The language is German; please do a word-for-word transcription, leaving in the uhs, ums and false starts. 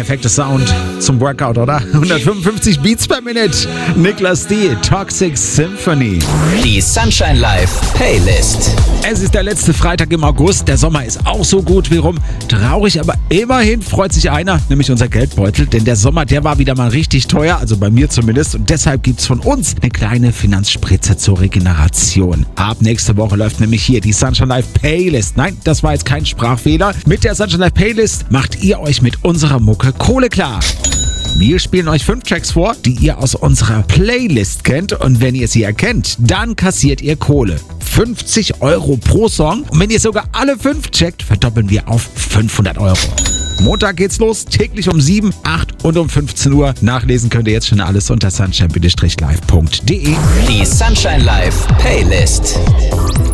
perfekte Sound zum Workout, oder? hundertfünfundfünfzig Beats per Minute. Niklas D. Toxic Symphony. Die Sunshine Live Playlist. Es ist der letzte Freitag im August. Der Sommer ist auch so gut wie rum. Traurig, aber immerhin freut sich einer, nämlich unser Geldbeutel. Denn der Sommer, der war wieder mal richtig teuer, also bei mir zumindest. Und deshalb gibt's von uns eine kleine Finanzspritze zur Regeneration. Ab nächste Woche läuft nämlich hier die Sunshine Live Playlist. Nein, das war jetzt kein Sprachfehler. Mit der Sunshine Live Playlist macht ihr euch mit unserer Mucke Kohle klar. Wir spielen euch fünf Tracks vor, die ihr aus unserer Playlist kennt. Und wenn ihr sie erkennt, dann kassiert ihr Kohle. fünfzig Euro pro Song. Und wenn ihr sogar alle fünf checkt, verdoppeln wir auf fünfhundert Euro. Montag geht's los, täglich um sieben, acht und um fünfzehn Uhr. Nachlesen könnt ihr jetzt schon alles unter sunshine live punkt de. Die Sunshine Live Playlist.